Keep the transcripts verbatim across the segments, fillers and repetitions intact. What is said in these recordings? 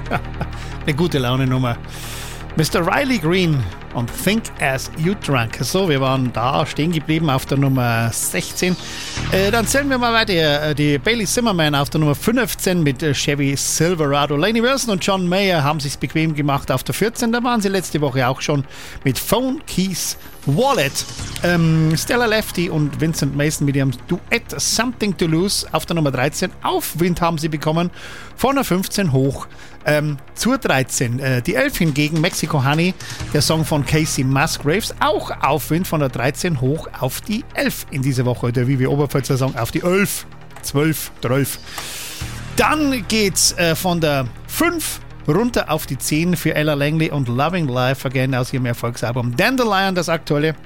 Eine gute Laune-Nummer. Mister Riley Green und Think As You Drunk. So, wir waren da stehen geblieben auf der Nummer sechzehn. Äh, dann zählen wir mal weiter. Die Bailey Zimmerman auf der Nummer fünfzehn mit Chevy Silverado. Lainey Wilson und John Mayer haben sich's bequem gemacht auf der vierzehn. Da waren sie letzte Woche auch schon mit Phone, Keys, Wallet. Ähm, Stella Lefty und Vincent Mason mit ihrem Duett Something to Lose auf der Nummer dreizehn. Aufwind haben sie bekommen von der fünfzehn hoch ähm, zur dreizehn. Äh, die elf hingegen, Mexico Honey, der Song von Casey Musgraves, auch Aufwind von der dreizehn hoch auf die elf in dieser Woche. Der Vivi Oberpfälzer Song auf die elf, zwölf, zwölf. Dann geht's äh, von der fünf runter auf die zehn für Ella Langley und Loving Life Again aus ihrem Erfolgsalbum Dandelion, das aktuelle.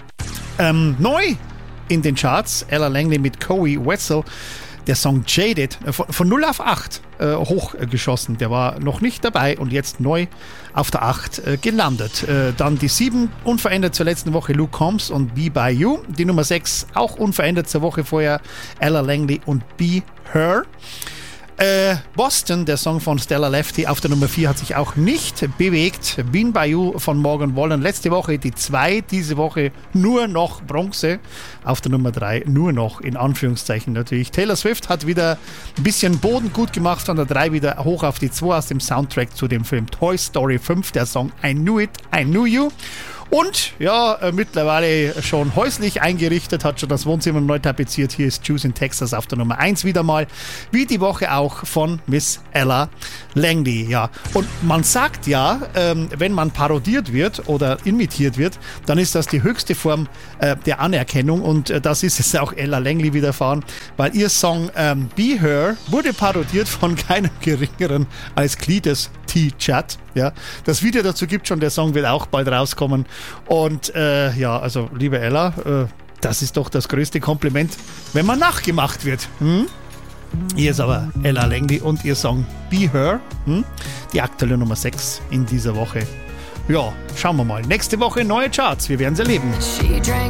Ähm, neu in den Charts, Ella Langley mit Coey Wetzel, der Song Jaded, von, von null auf acht äh, hochgeschossen. Der war noch nicht dabei und jetzt neu auf der acht äh, gelandet. Äh, dann die sieben, unverändert zur letzten Woche, Luke Combs und Be By You. Die Nummer sechs, auch unverändert zur Woche vorher, Ella Langley und Be Her. Äh, Boston, der Song von Stella Lefty, auf der Nummer vier hat sich auch nicht bewegt. Been By You von Morgan Wallen. Letzte Woche die zwei, diese Woche nur noch Bronze. Auf der Nummer drei nur noch, in Anführungszeichen natürlich. Taylor Swift hat wieder ein bisschen Boden gut gemacht, von der drei wieder hoch auf die zwei aus dem Soundtrack zu dem Film Toy Story fünf, der Song I Knew It, I Knew You. Und ja, äh, mittlerweile schon häuslich eingerichtet, hat schon das Wohnzimmer neu tapeziert. Hier ist Juice in Texas auf der Nummer eins wieder mal, wie die Woche auch von Miss Ella Langley. Ja. Und man sagt ja, ähm, wenn man parodiert wird oder imitiert wird, dann ist das die höchste Form äh, der Anerkennung und äh, das ist es auch Ella Langley widerfahren, weil ihr Song ähm, Be Her wurde parodiert von keinem geringeren als Cletus T. Judd. Ja, das Video dazu gibt schon, der Song wird auch bald rauskommen. Und äh, ja, also liebe Ella, äh, das ist doch das größte Kompliment, wenn man nachgemacht wird. Hm? Hier ist aber Ella Langley und ihr Song Be Her, hm? Die aktuelle Nummer sechs in dieser Woche. Ja, schauen wir mal. Nächste Woche neue Charts, wir werden sie erleben. She drank